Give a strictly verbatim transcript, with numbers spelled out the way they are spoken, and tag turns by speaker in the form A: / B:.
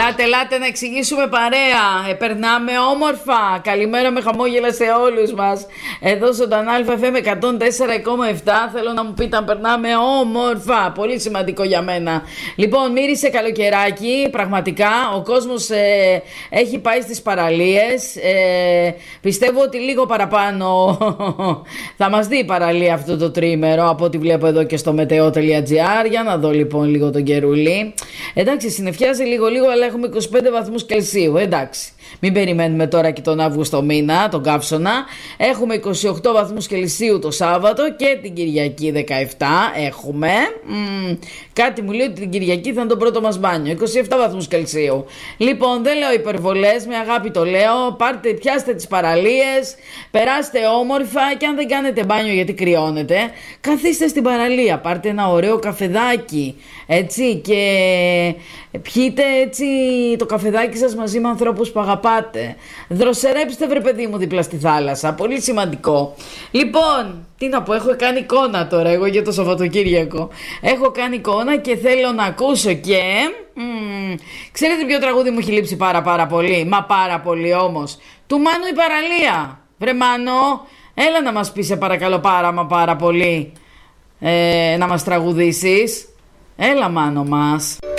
A: Ελάτε, ελάτε να εξηγήσουμε παρέα. Ε, περνάμε όμορφα. Καλημέρα με χαμόγελα σε όλους μας. Εδώ στον Αλφα εφ εμ εκατόν τέσσερα κόμμα επτά. Θέλω να μου πείτε αν περνάμε όμορφα. Πολύ σημαντικό για μένα. Λοιπόν, μύρισε καλοκαιράκι. Πραγματικά ο κόσμος ε, έχει πάει στις παραλίες. Ε, πιστεύω ότι λίγο παραπάνω θα μας δει η παραλία αυτό το τρίμερο, από ό,τι βλέπω εδώ και στο μετεό.gr. Για να δω λοιπόν λίγο τον καιρούλι. Εντάξει, συννεφιάζει λίγο λίγο, αλλά έχουμε είκοσι πέντε βαθμούς Κελσίου. Εντάξει, μην περιμένουμε τώρα και τον Αύγουστο μήνα, τον καύσωνα. Έχουμε είκοσι οκτώ βαθμούς Κελσίου το Σάββατο και την Κυριακή δεκαεπτά έχουμε. Μ, κάτι μου λέει ότι την Κυριακή θα είναι το πρώτο μας μπάνιο. είκοσι επτά βαθμούς Κελσίου. Λοιπόν, δεν λέω υπερβολές, με αγάπη το λέω. Πάρτε, πιάστε τις παραλίες, περάστε όμορφα και αν δεν κάνετε μπάνιο γιατί κρυώνετε, καθίστε στην παραλία, πάρτε ένα ωραίο καφεδάκι, έτσι, και πιείτε έτσι το καφεδάκι σας μαζί με ανθρώπους που αγαπάτε. Δροσερέψτε βρε παιδί μου δίπλα στη θάλασσα, πολύ σημαντικό. Λοιπόν, τι να πω, έχω κάνει εικόνα τώρα εγώ για το Σαββατοκύριακο. Έχω κάνει εικόνα και θέλω να ακούσω και... Μ, ξέρετε ποιο τραγούδι μου έχει λείψει πάρα πάρα πολύ, μα πάρα πολύ όμως? Του Μάνου η παραλία. Βρε Μάνο, έλα να μας πεις σε παρακαλώ πάρα μα πάρα πολύ, ε, να μας τραγουδήσεις. Έλα Μάνο μας.